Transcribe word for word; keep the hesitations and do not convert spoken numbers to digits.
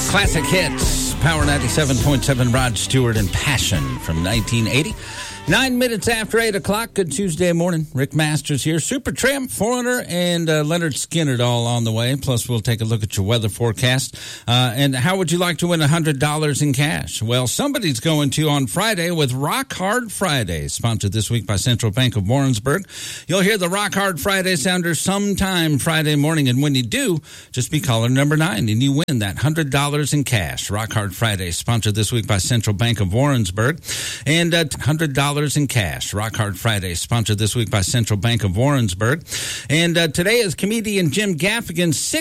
Classic hits. Power ninety-seven point seven, Rod Stewart and Passion from nineteen eighty. Nine minutes after eight o'clock. Good Tuesday morning. Rick Masters here. Supertramp, Foreigner, and uh, Leonard Skinner all on the way. Plus, we'll take a look at your weather forecast. Uh, and how would you like to win one hundred dollars in cash? Well, somebody's going to on Friday with Rock Hard Friday, sponsored this week by Central Bank of Warrensburg. You'll hear the Rock Hard Friday sounder sometime Friday morning. And when you do, just be caller number nine, and you win that one hundred dollars in cash. Rock Hard Friday, sponsored this week by Central Bank of Warrensburg. And uh, one hundred dollars in cash. Rock Hard Friday, sponsored this week by Central Bank of Warrensburg. And uh, today is comedian Jim Gaffigan's